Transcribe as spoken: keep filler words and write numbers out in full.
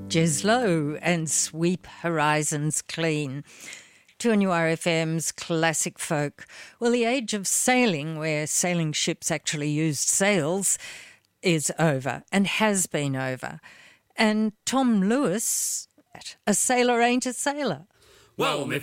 Jez Lowe and Sweep Horizons Clean. two N U R F M's classic folk. Well, the age of sailing, where sailing ships actually used sails, is over and has been over. And Tom Lewis, a sailor ain't a sailor. Well,